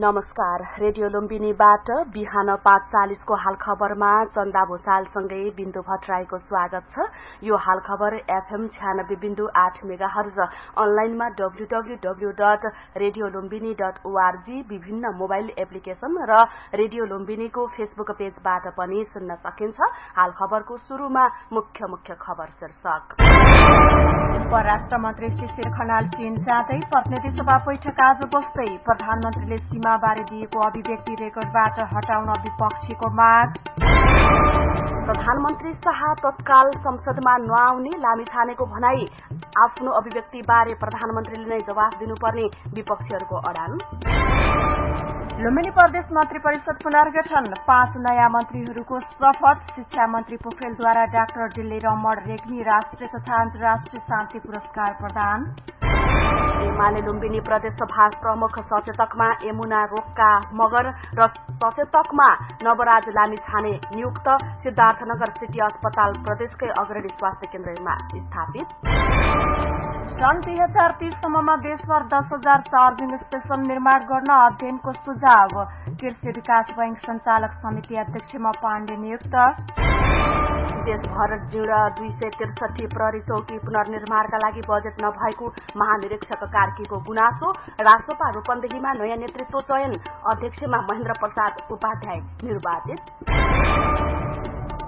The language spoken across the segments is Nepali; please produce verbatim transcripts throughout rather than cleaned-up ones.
नमस्कार। रेडियो लुम्बिनीबाट बिहान पाँच चालिसको हाल खबरमा चन्दा भूषालसँगै बिन्दु भट्टराईको स्वागत छ। यो हाल खबर एफएम छ्यानब्बे बिन्दु आठ मेगाहर्ज, अनलाइनमा W W W dot radio Lumbini dot ORG, विभिन्न मोबाइल एप्लिकेशन र रेडियो लुम्बिनीको फेसबुक पेजबाट पनि सुन्न सकिन्छ। हाल खबरको शुरूमा मुख्य मुख्य खबर शीर्षक। परराष्ट्र मन्त्री शिशिर खनाल चीन जाँदै, प्रतिनिधि सभा बैठक आज बस्दै, प्रधानमन्त्रीले सीमाबारे दिएको अभिव्यक्ति रेकर्डबाट हटाउन विपक्षीको माग। प्रधानमन्त्री शाह तत्काल संसदमा नआउने लामिछानेको भनाई। आफ्नो अभिव्यक्तिबारे प्रधानमन्त्रीले नै जवाफ दिनुपर्ने विपक्षीहरूको अडान। लुम्बिनी प्रदेश मन्त्री परिषद पुनर्गठन, पाँच नयाँ मन्त्रीहरूको शपथ। शिक्षा मन्त्री पोखरेलद्वारा डाक्टर दिल्ली रमण रेग्मी राष्ट्रिय तथा अन्तर्राष्ट्रिय शान्ति पुरस्कार प्रदान। एमाले लुम्बिनी प्रदेश सभा प्रमुख सचेतकमा यमुना रोक्का मगर र सचेतकमा नवराज लामिछाने नियुक्त। सिद्धार्थनगर सिटी अस्पताल प्रदेशकै अग्रणी स्वास्थ्य केन्द्रमा स्थापित। सन् दुई हजार तीससम्ममा देशभर दस हजार चार्जिङ स्टेशन निर्माण गर्न अध्ययनको सुझाव। कृषि विकास बैंक सञ्चालक समिति अध्यक्षमा पाण्डे नियुक्त। देशभर जीर्ण दुई सय त्रिसठी प्रहरी चौकी पुनर्निर्माणका लागि बजेट नभएको महानिरीक्षक कार्कीको गुनासो। रासोपा रूपन्देहीमा नयाँ नेतृत्व चयन, अध्यक्षमा महेन्द्र प्रसाद उपाध्याय निर्वाचित।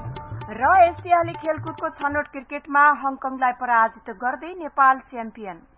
र एसियाली खेलकुदको छनौट क्रिकेटमा हङकङलाई पराजित गर्दै नेपाल च्याम्पियन।